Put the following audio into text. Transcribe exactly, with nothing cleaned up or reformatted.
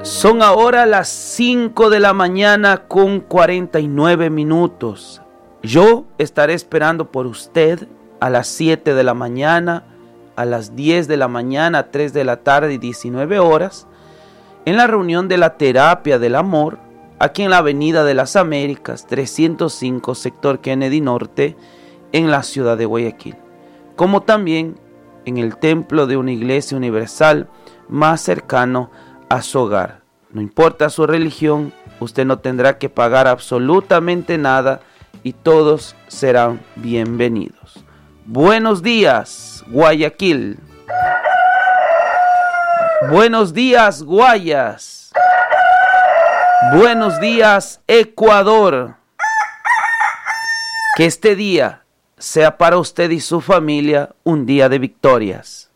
Son ahora las cinco de la mañana con cuarenta y nueve minutos. Yo estaré esperando por usted a las siete de la mañana, a las diez de la mañana, tres de la tarde y diecinueve horas, en la reunión de la Terapia del Amor, aquí en la Avenida de las Américas, trescientos cinco, sector Kennedy Norte, en la ciudad de Guayaquil. Como también en el templo de una iglesia universal más cercano a su hogar. No importa su religión, usted no tendrá que pagar absolutamente nada y todos serán bienvenidos. Buenos días, Guayaquil. Buenos días, Guayas. Buenos días, Ecuador. Que este día sea para usted y su familia un día de victorias.